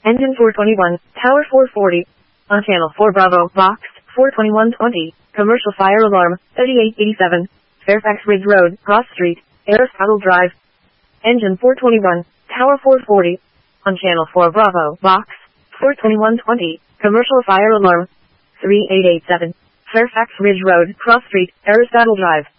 Engine 421, Tower 440. On Channel 4 Bravo, Box 42120. Commercial fire alarm, 3887. Fairfax Ridge Road, Cross Street, Aristotle Drive. Engine 421, Tower 440. On Channel 4 Bravo, Box 42120. Commercial fire alarm, 3887. Fairfax Ridge Road, Cross Street, Aristotle Drive.